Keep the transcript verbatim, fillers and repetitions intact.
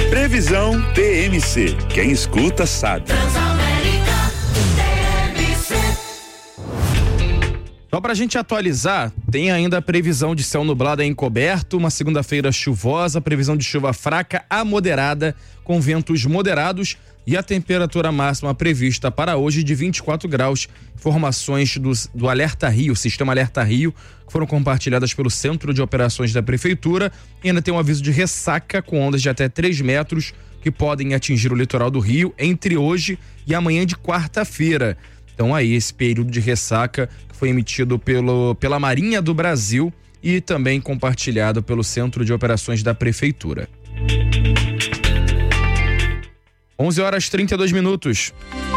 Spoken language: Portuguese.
Previsão T M C. Quem escuta sabe. Só pra gente atualizar, tem ainda a previsão de céu nublado e encoberto, uma segunda-feira chuvosa, previsão de chuva fraca a moderada, com ventos moderados e a temperatura máxima prevista para hoje de vinte e quatro graus. Informações do, do Alerta Rio, Sistema Alerta Rio, que foram compartilhadas pelo Centro de Operações da Prefeitura. E ainda tem um aviso de ressaca com ondas de até três metros que podem atingir o litoral do Rio entre hoje e amanhã de quarta-feira. Então aí esse período de ressaca que foi emitido pelo, pela Marinha do Brasil e também compartilhado pelo Centro de Operações da Prefeitura. onze horas e trinta e dois minutos.